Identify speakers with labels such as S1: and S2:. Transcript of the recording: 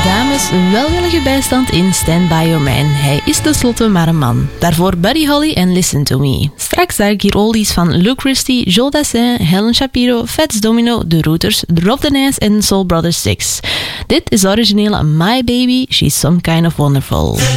S1: dames, welwillige bijstand in Stand By Your Man. Hij is tenslotte maar een man. Daarvoor Buddy Holly en Listen To Me. Straks zag ik hier oldies van Luke Christie, Joel Dassin, Helen Shapiro, Fats Domino, The Rooters, Drop the Nice en Soul Brothers 6. Dit is de originele My Baby, She's Some Kind of Wonderful.